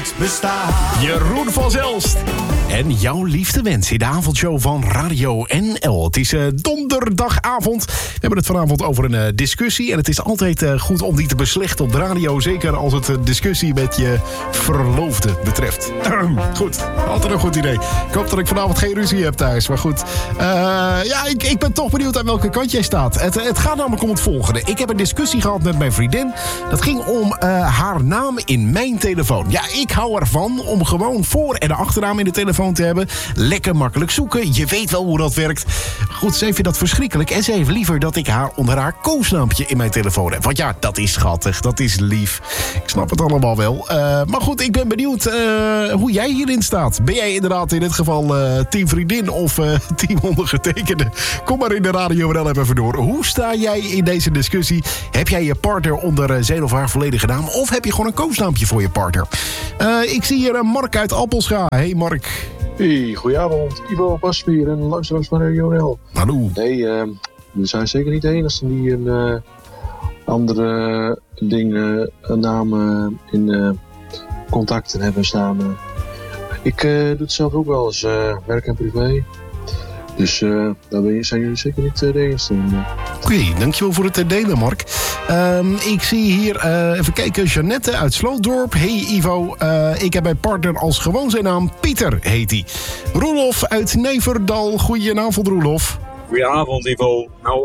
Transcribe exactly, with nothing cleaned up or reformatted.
niet bestaan. Jeroen van Zelst. En jouw liefste wens in de avondshow van Radio N L. Het is uh, donderdagavond. We hebben het vanavond over een uh, discussie. En het is altijd uh, goed om die te beslechten op de radio. Zeker als het een discussie met je verloofde betreft. Goed, altijd een goed idee. Ik hoop dat ik vanavond geen ruzie heb thuis. Maar goed, uh, ja, ik, ik ben toch benieuwd aan welke kant jij staat. Het, het gaat namelijk om het volgende. Ik heb een discussie gehad met mijn vriendin. Dat ging om uh, haar naam in mijn telefoon. Ja, ik hou ervan om gewoon voor- en achternaam in de telefoon te hebben. Lekker makkelijk zoeken. Je weet wel hoe dat werkt. Goed, ze vindt dat verschrikkelijk. En ze heeft liever dat ik haar onder haar koosnaampje in mijn telefoon heb. Want ja, dat is schattig. Dat is lief. Ik snap het allemaal wel. Uh, maar goed, ik ben benieuwd uh, hoe jij hierin staat. Ben jij inderdaad in dit geval uh, team vriendin of uh, team ondergetekende? Kom maar in de radio wel even door. Hoe sta jij in deze discussie? Heb jij je partner onder uh, zijn of haar volledige naam? Of heb je gewoon een koosnaampje voor je partner? Uh, ik zie hier uh, Mark uit Appelscha. Hey Mark. Hey, goedenavond. Ivo Pasvier en luisteraars van Radio N L. Hallo. Nee, uh, we zijn zeker niet de enige die een uh, andere dingen, uh, namen in uh, contacten hebben staan. Uh, ik uh, doe het zelf ook wel eens, uh, werk en privé. Dus uh, daar ben je, zijn jullie zeker niet uh, de enige. Uh. Oké, okay, dankjewel voor het delen, Mark. Um, ik zie hier, uh, even kijken, Jeannette uit Slootdorp. Hey Ivo, uh, ik heb mijn partner als gewoon zijn naam Pieter, heet hij. Roelof uit Neverdal. Goedenavond, Roelof. Goedenavond, Ivo. Nou,